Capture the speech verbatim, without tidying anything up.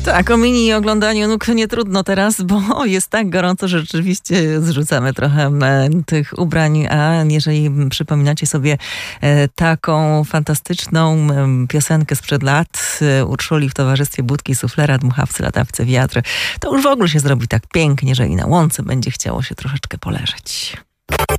Tak, o mini oglądaniu nóg nie trudno teraz, bo jest tak gorąco, że rzeczywiście zrzucamy trochę tych ubrań, a jeżeli przypominacie sobie taką fantastyczną piosenkę sprzed lat Urszuli w towarzystwie Budki, Suflera, Dmuchawcy, Latawcy, Wiatr, to już w ogóle się zrobi tak pięknie, że i na łące będzie chciało się troszeczkę poleżeć.